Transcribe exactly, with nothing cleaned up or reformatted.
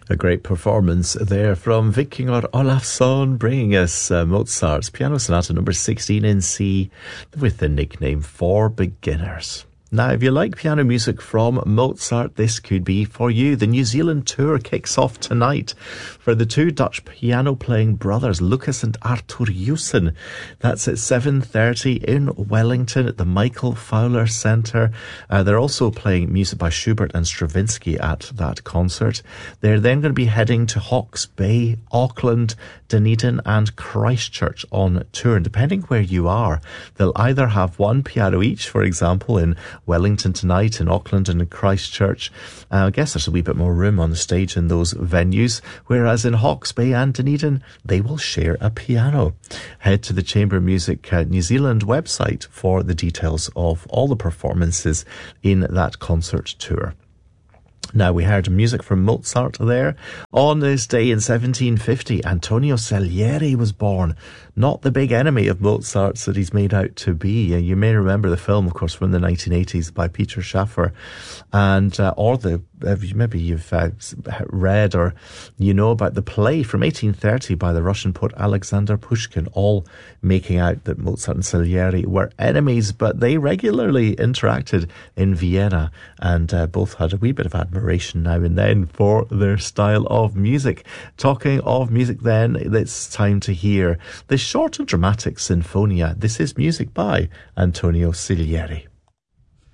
A great performance there from Vikingur Olafsson, bringing us uh, Mozart's Piano Sonata number sixteen in C with the nickname For Beginners. Now, if you like piano music from Mozart, this could be for you. The New Zealand tour kicks off tonight for the two Dutch piano-playing brothers, Lucas and Arthur Jussen. That's at seven thirty in Wellington at the Michael Fowler Centre. Uh, they're also playing music by Schubert and Stravinsky at that concert. They're then going to be heading to Hawke's Bay, Auckland, Dunedin and Christchurch on tour. And depending where you are, they'll either have one piano each, for example, in Wellington tonight, in Auckland and in Christchurch. Uh, I guess there's a wee bit more room on the stage in those venues, whereas in Hawke's Bay and Dunedin, they will share a piano. Head to the Chamber Music uh, New Zealand website for the details of all the performances in that concert tour. Now, we heard music from Mozart there. On this day in seventeen fifty, Antonio Salieri was born. Not the big enemy of Mozart's that he's made out to be. You may remember the film, of course, from the nineteen eighties by Peter Schaffer. And, uh, or the, uh, maybe you've uh, read or you know about the play from eighteen thirty by the Russian poet Alexander Pushkin, all making out that Mozart and Salieri were enemies, but they regularly interacted in Vienna and uh, both had a wee bit of admiration now and then for their style of music. Talking of music then, it's time to hear the short and dramatic Sinfonia. This is music by Antonio Salieri.